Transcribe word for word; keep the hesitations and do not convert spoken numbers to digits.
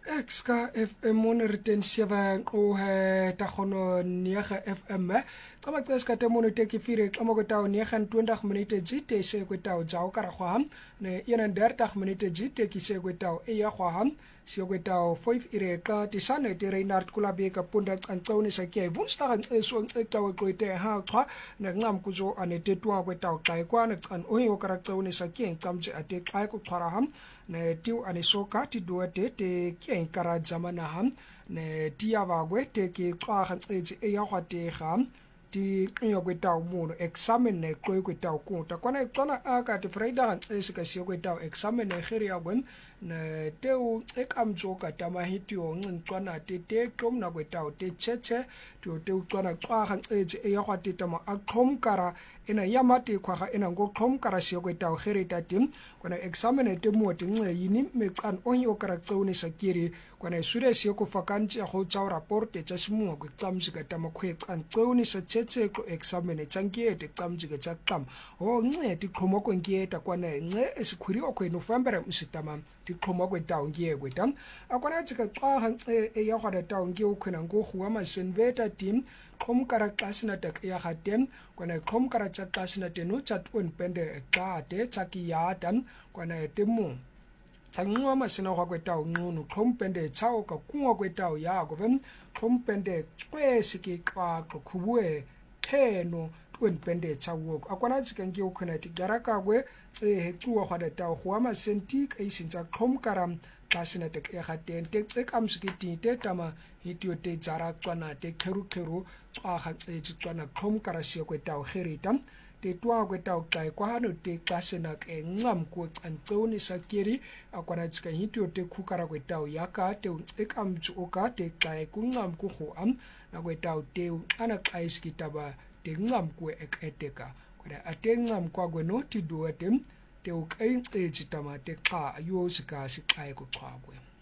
Exka F M monerten sewe qohe tagono nege F M Qama tseska te mono teki fire qama go taw nege en twintig minute jite se go taw jaw kara khwam ne een en dertig minute jite ki se go taw e ya khwam se go taw vyf ure ka tisane te Reinhard Kulabeka punda antsoni sa ke Woensdag en so e taw go te ha khwa ne ngam kuzo ane te twa go taw kai kwa ne kan o yo kara tsoni sa ke tsamje ate kai ko khara ham ne tiu ane soka ti duate te ke kara zamana ham ne tia ba go te ke qwa ga tse e ya khwa te gam ti yo go taw mono examine ne go go taw ko ta kwana tsana aka te Friday e se ka se go taw examine ne gere ya gon ne teu e kam joka tama hitio ngtswana te te kom na go taw te cheche to teu tswana qwa ga tse e ya khwa te tama a khom kara ena yamate kwa ga ena go khom kara se go taw gere ta tim kwana examine te mo te nge yini me kan o yo kara tsone sa kiri kwana sure se ko fakanti go tsa report tsa simu go tsamsi ka tama khwe kan tsone sa cheche ko examine tsankie te tsamji ka tsakam o nge ti khomo ko ngieta kwana nge esikhuri o ko November msitama ti khomo ko taw ngie go tam akwana tsika qwa ga e ya ga taw ngie o khona go huwa ma senveta team khom kara klasina tak ya gatem kwana khom kara tsa klasina teno tsa twin pende ka te tsaki ya dan kwana temo tangwa masina go kwetaw ngunu khom pende tsao ka kunwa kwetaw ya go bem khom pende kwese ke kwa go khubwe theno twin pende tsawo akwana tsika ngi o khona ti garaka gwe e hetsuwa ga taw go ama senti ka isintsa khom kara klasina tak ya gaten te tse kam sekiti te tama hitio te tsara tswana te kheru kheru tswa ga tse tswana khom kara se kwetaw gerita te twa kwetaw kai kwa hano te klasina ke ngam ko tsantsoni sakiri akwana tsika hitio te khukara kwetaw yaka te tse kam tsoka te kai ku ngam ku go am na kwetaw te ana kai skitaba te ngam ku eketeka kwada ate ngam kwa gweno ti duatem te o kai tse tsitama te ka yo sika sikai ko khagwe